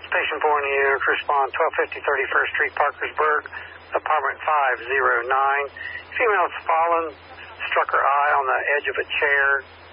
Station 4 in the air, respond 1250 31st Street, Parkersburg, apartment 509. Female's fallen, struck her eye on the edge of a chair,